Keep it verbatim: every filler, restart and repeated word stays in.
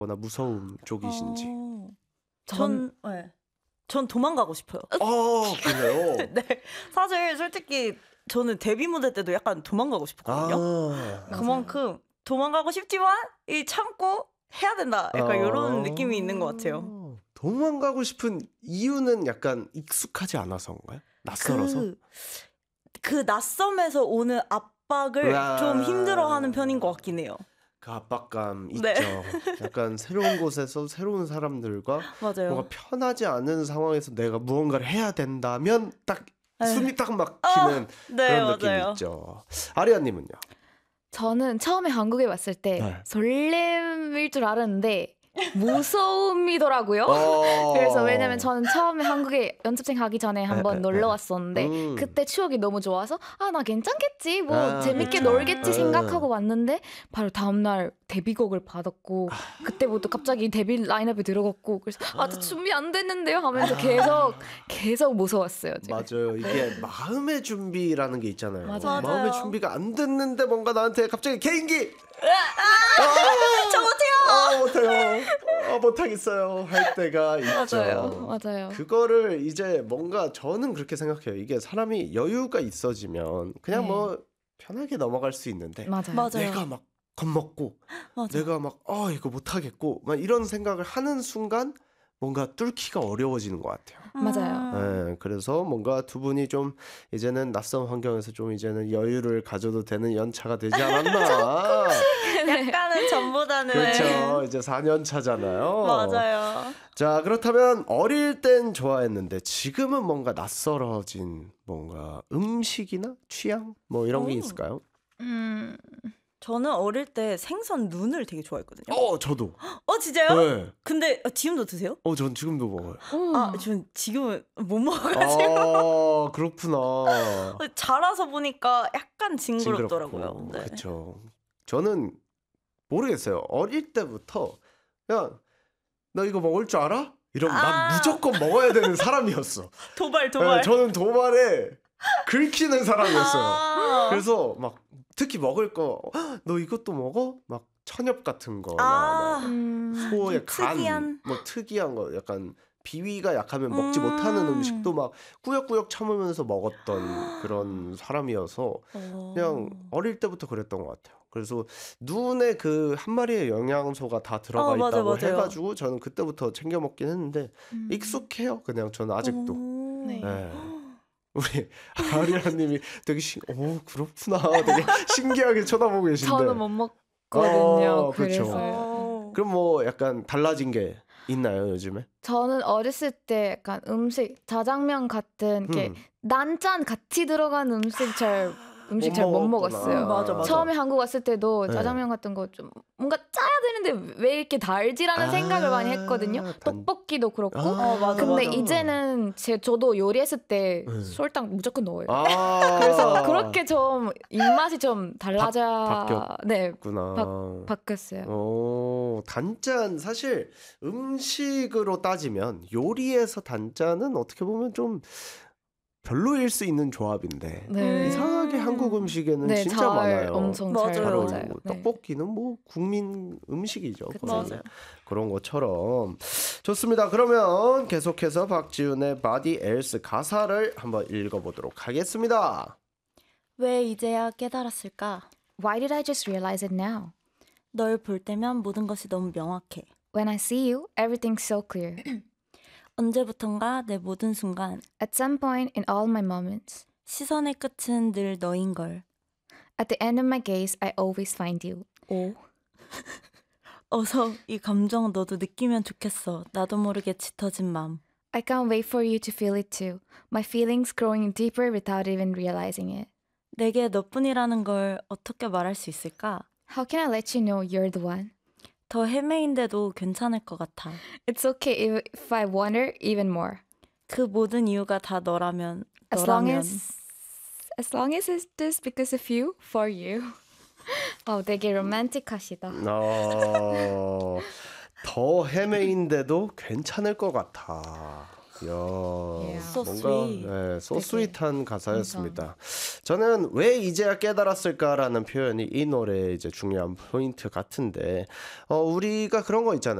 거나 무서움 쪽이신지. 어, 전, 전, 네. 전 도망가고 싶어요. 아, 그래요? 네. 사실 솔직히 저는 데뷔 무대 때도 약간 도망가고 싶었거든요. 아, 그만큼 도망가고 싶지만 이 참고 해야 된다. 약간 아. 이런 느낌이 있는 것 같아요. 도망가고 싶은 이유는 약간 익숙하지 않아서인가요? 낯설어서? 그, 그 낯섦에서 오는 압박을 아. 좀 힘들어하는 편인 것 같긴 해요. 그 압박감 네. 있죠. 약간 새로운 곳에서 새로운 사람들과 맞아요. 뭔가 편하지 않은 상황에서 내가 무언가를 해야 된다면 딱 에휴. 숨이 딱 막히는 네, 그런 맞아요. 느낌이 있죠. 아리아님은요? 저는 처음에 한국에 왔을 때 네. 설렘일 줄 알았는데 무서움이더라고요. 어. 그래서 왜냐면 저는 처음에 한국에 연습생 하기 전에 에, 한번 에, 놀러 에. 왔었는데 음. 그때 추억이 너무 좋아서 아 나 괜찮겠지 뭐 아, 재밌게 그쵸. 놀겠지 에. 생각하고 왔는데 바로 다음날 데뷔곡을 받았고 그때부터 갑자기 데뷔 라인업에 들어갔고 그래서 아직 준비 안 됐는데요 하면서 계속 계속 무서웠어요. 제가. 맞아요. 이게 마음의 준비라는 게 있잖아요. 맞아요. 마음의 맞아요. 준비가 안 됐는데 뭔가 나한테 갑자기 개인기 저 못해요. 아 못해요. 아 못하겠어요. 할 때가 있죠. 맞아요, 맞아요. 그거를 이제 뭔가 저는 그렇게 생각해요. 이게 사람이 여유가 있어지면 그냥 네. 뭐 편하게 넘어갈 수 있는데 맞아요. 맞아요. 내가 막 겁먹고 맞아. 내가 막 아 이거 못하겠고 막 이런 생각을 하는 순간 뭔가 뚫기가 어려워지는 것 같아요. 맞아요. 음. 네, 그래서 뭔가 두 분이 좀 이제는 낯선 환경에서 좀 이제는 여유를 가져도 되는 연차가 되지 않았나. 약간은 전보다는 그렇죠. 이제 사 년 차잖아요. 맞아요. 자, 그렇다면 어릴 땐 좋아했는데 지금은 뭔가 낯설어진 뭔가 음식이나 취향 뭐 이런 게 오. 있을까요? 음, 저는 어릴 때 생선 눈을 되게 좋아했거든요. 어, 저도. 어 진짜요? 네. 근데 어, 지금도 드세요? 어, 전 지금도 먹어요. 아, 전 지금은 못 먹어가지고 아, 그렇구나. 자라서 보니까 약간 징그럽더라고요. 징그럽고. 네. 그렇죠. 저는 모르겠어요. 어릴 때부터 그냥 너 이거 먹을 줄 알아? 이러면 아. 난 무조건 먹어야 되는 사람이었어. 도발 도발. 네, 저는 도발에 긁히는 사람이었어요. 아. 그래서 막 특히 먹을 거 너 이것도 먹어? 막 천엽 같은 거나 아. 막 음, 소의 좀 간, 특이한. 뭐 특이한 거 약간 비위가 약하면 먹지 음. 못하는 음식도 막 꾸역꾸역 참으면서 먹었던 그런 사람이어서 어. 그냥 어릴 때부터 그랬던 것 같아요. 그래서 눈에 그 한 마리의 영양소가 다 들어가 어, 맞아, 있다고 맞아요. 해가지고 저는 그때부터 챙겨 먹긴 했는데 음. 익숙해요. 그냥 저는 아직도. 오. 네. 네. 우리 아리아님이 되게 신, 오 그렇구나. 되게 신기하게 쳐다보고 계신데. 저는 못 먹거든요. 어, 그렇죠. 그래서요. 어. 그럼 뭐 약간 달라진 게 있나요 요즘에? 저는 어렸을 때 약간 음식 자장면 같은 게 음. 난짠 같이 들어간 음식 잘 음식 못 잘 못 먹었구나. 먹었어요. 음, 맞아, 맞아. 처음에 한국 왔을 때도 네. 짜장면 같은 거 좀 뭔가 짜야 되는데 왜 이렇게 달지라는 아, 생각을 많이 했거든요. 단- 떡볶이도 그렇고. 아, 어, 맞아, 근데 맞아. 이제는 제 저도 요리했을 때 네. 설탕 무조건 넣어요. 아, 그래서 그렇게 좀 입맛이 좀 달라져. 바- 네, 구나. 바뀌었어요. 어, 단짠 사실 음식으로 따지면 요리에서 단짠은 어떻게 보면 좀 별로일 수 있는 조합인데 네. 이상하게 한국 음식에는 네, 진짜 잘 많아요. 엄청 맞아요. 잘 잘 맞아요. 어울리고 네. 떡볶이는 뭐 국민 음식이죠. 그쵸. 거의. 맞아요. 그런 것처럼 좋습니다. 그러면 계속해서 박지훈의 Body Else 가사를 한번 읽어보도록 하겠습니다. 왜 이제야 깨달았을까? Why did I just realize it now? 널 볼 때면 모든 것이 너무 명확해. When I see you, everything's so clear. 언제부턴가 내 모든 순간 At some point in all my moments, 시선의 끝은 늘 너인걸. at the end of my gaze, I always find you. 오. 어서 이 감정 너도 느끼면 좋겠어. 나도 모르게 짙어진 맘. I can't wait for you to feel it too. My feelings growing deeper without even realizing it. 내게 너뿐이라는 걸 어떻게 말할 수 있을까? How can I let you know you're the one? 더 헤매인데도 괜찮을 것 같아. It's okay if, if I wonder even more. 그 모든 이유가 다 너라면 As long 너라면 as as long as it's just because of you, for you. 어, 되게 로맨틱하시다. 어, 더 헤매인데도 괜찮을 것 같아. 이야, So 뭔가 sweet. 네, so 되게 sweet한 가사였습니다. 저는 왜 이제야 깨달았을까라는 표현이 이 노래의 이제 중요한 포인트 같은데 어, 우리가 그런 거 있잖아요.